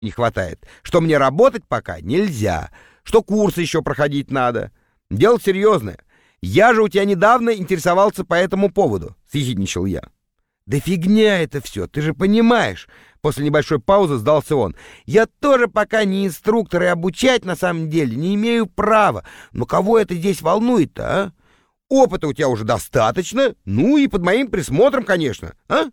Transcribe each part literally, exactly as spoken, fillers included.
не хватает, что мне работать пока нельзя, что курсы еще проходить надо. Дело серьезное. Я же у тебя недавно интересовался по этому поводу», — съехидничал я. «Да фигня это все, ты же понимаешь», — после небольшой паузы сдался он. «Я тоже пока не инструктор и обучать на самом деле не имею права. Но кого это здесь волнует-то, а? Опыта у тебя уже достаточно, ну и под моим присмотром, конечно, а?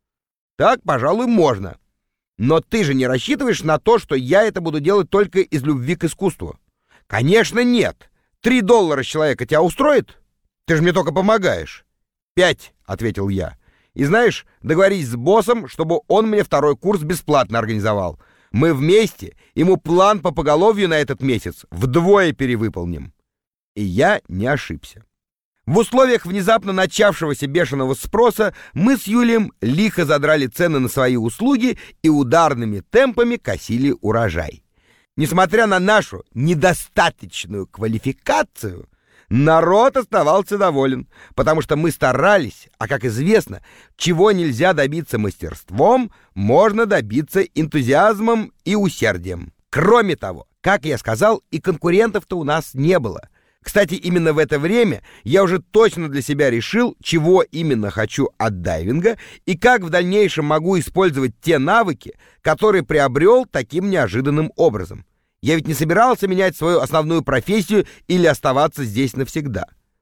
Так, пожалуй, можно. Но ты же не рассчитываешь на то, что я это буду делать только из любви к искусству? Конечно, нет. Три доллара с человека тебя устроит? Ты же мне только помогаешь». «Пять», — ответил я. «И знаешь, договорись с боссом, чтобы он мне второй курс бесплатно организовал. Мы вместе ему план по поголовью на этот месяц вдвое перевыполним». И я не ошибся. В условиях внезапно начавшегося бешеного спроса мы с Юлием лихо задрали цены на свои услуги и ударными темпами косили урожай. Несмотря на нашу недостаточную квалификацию, народ оставался доволен, потому что мы старались, а, как известно, чего нельзя добиться мастерством, можно добиться энтузиазмом и усердием. Кроме того, как я сказал, и конкурентов-то у нас не было. Кстати, именно в это время я уже точно для себя решил, чего именно хочу от дайвинга и как в дальнейшем могу использовать те навыки, которые приобрел таким неожиданным образом. Я ведь не собирался менять свою основную профессию или оставаться здесь навсегда.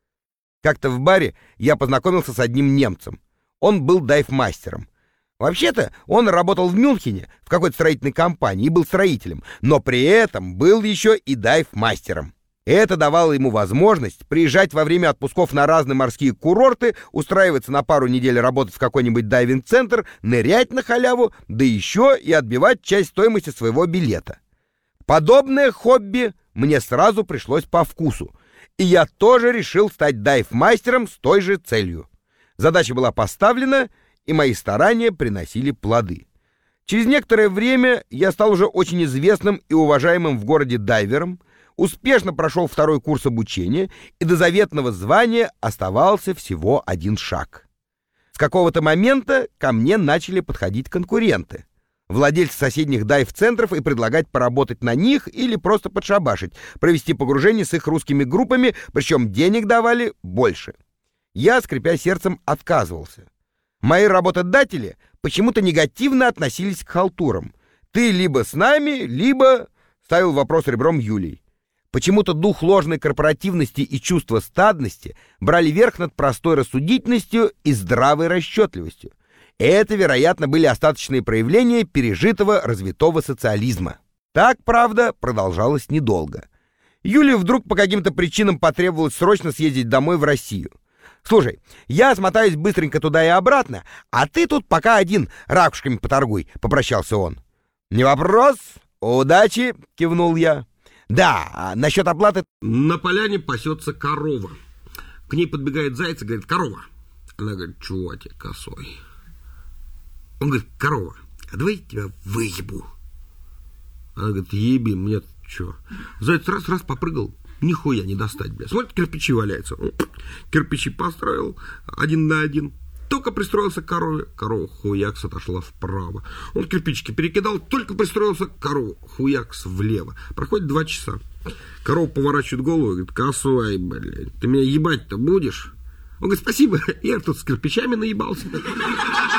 Как-то в баре я познакомился с одним немцем. Он был дайв-мастером. Вообще-то он работал в Мюнхене в какой-то строительной компании и был строителем, но при этом был еще и дайв-мастером. Это давало ему возможность приезжать во время отпусков на разные морские курорты, устраиваться на пару недель работать в какой-нибудь дайвинг-центр, нырять на халяву, да еще и отбивать часть стоимости своего билета. Подобное хобби мне сразу пришлось по вкусу, и я тоже решил стать дайв-мастером с той же целью. Задача была поставлена, и мои старания приносили плоды. Через некоторое время я стал уже очень известным и уважаемым в городе дайвером, успешно прошел второй курс обучения, и до заветного звания оставался всего один шаг. С какого-то момента ко мне начали подходить конкуренты, владельцы соседних дайв-центров, и предлагать поработать на них или просто подшабашить, провести погружение с их русскими группами, причем денег давали больше. Я, скрипя сердцем, отказывался. Мои работодатели почему-то негативно относились к халтурам. «Ты либо с нами, либо...» — ставил вопрос ребром Юлий. Почему-то дух ложной корпоративности и чувство стадности брали верх над простой рассудительностью и здравой расчетливостью. Это, вероятно, были остаточные проявления пережитого развитого социализма. Так, правда, продолжалось недолго. Юле вдруг по каким-то причинам потребовалось срочно съездить домой в Россию. «Слушай, я смотаюсь быстренько туда и обратно, а ты тут пока один ракушками поторгуй», — попрощался он. «Не вопрос, удачи», — кивнул я. «Да, а насчет оплаты...» На поляне пасется корова. К ней подбегает заяц и говорит: «Корова». Она говорит: «Чего тебе косой?» Он говорит: «Корова, а давай я тебя выебу». Она говорит: «Еби, мне что?» Заяц раз-раз попрыгал, нихуя не достать, бля. Смотрит, кирпичи валяются. Кирпичи построил один на один. Только пристроился к корове, корова хуякс отошла вправо. Он кирпичики перекидал, только пристроился к корове, хуякс влево. Проходит два часа. Корова поворачивает голову и говорит: «Косой, блядь, ты меня ебать-то будешь?» Он говорит: «Спасибо, я тут с кирпичами наебался».